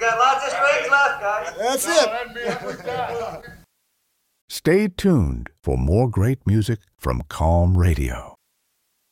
got lots of strings left, guys. That's it. Stay tuned for more great music from Calm Radio.